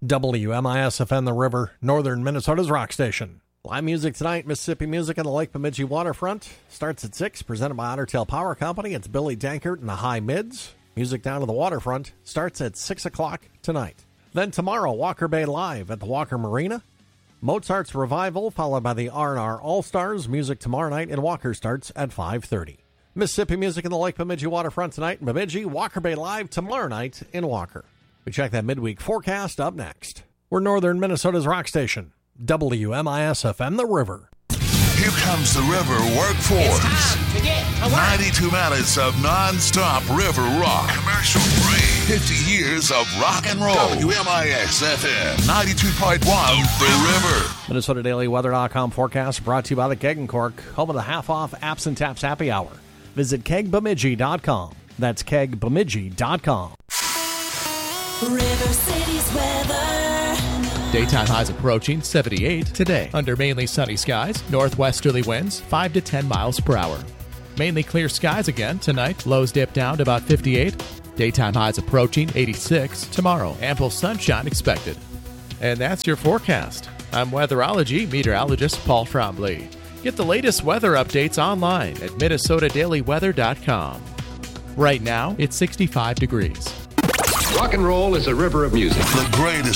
WMIS-FM The River, northern Minnesota's rock station. Live music tonight, Mississippi Music on the Lake Bemidji waterfront. Starts at 6, presented by Otter Tail Power Company. It's Billy Dankert and the High Mids. Music down to the waterfront starts at 6 o'clock tonight. Then tomorrow, Walker Bay Live at the Walker Marina. Mozart's Revival, followed by the R&R All-Stars. Music tomorrow night in Walker starts at 5:30. Mississippi Music in the Lake Bemidji waterfront tonight in Bemidji. Walker Bay Live tomorrow night in Walker. We check that midweek forecast up next. We're northern Minnesota's rock station, WMIS-FM The River. Here comes the River Workforce. It's time to get to work. 92 minutes of non-stop river rock. Commercial free. 50 years of rock and roll. WMIS-FM 92.1 The River. MinnesotaDailyWeather.com forecast brought to you by the Keg and Cork, home of the half-off Apps and Taps Happy Hour. Visit kegbemidji.com. That's kegbemidji.com. River City's weather. Daytime highs approaching 78 today. Under mainly sunny skies, northwesterly winds 5 to 10 miles per hour. Mainly clear skies again tonight. Lows dip down to about 58. Daytime highs approaching 86 tomorrow. Ample sunshine expected. And that's your forecast. I'm weatherology meteorologist Paul Trombley. Get the latest weather updates online at MinnesotaDailyWeather.com. Right now, it's 65 degrees. Rock and roll is a river of music. The greatest